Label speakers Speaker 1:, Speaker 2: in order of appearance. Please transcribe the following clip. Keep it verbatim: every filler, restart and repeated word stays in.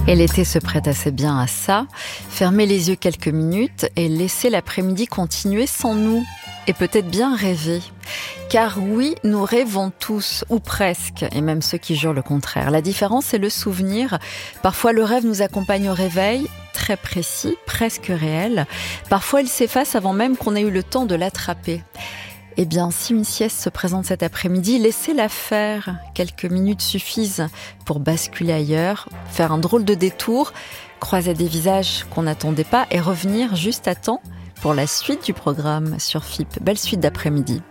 Speaker 1: Et l'été se prête assez bien à ça. Fermer les yeux quelques minutes et laisser l'après-midi continuer sans nous. Et peut-être bien rêver. Car oui, nous rêvons tous, ou presque, et même ceux qui jurent le contraire. La différence, c'est le souvenir. Parfois, le rêve nous accompagne au réveil, très précis, presque réel. Parfois, il s'efface avant même qu'on ait eu le temps de l'attraper. Eh bien, si une sieste se présente cet après-midi, laissez-la faire. Quelques minutes suffisent pour basculer ailleurs, faire un drôle de détour, croiser des visages qu'on n'attendait pas et revenir juste à temps pour la suite du programme sur F I P. Belle suite d'après-midi.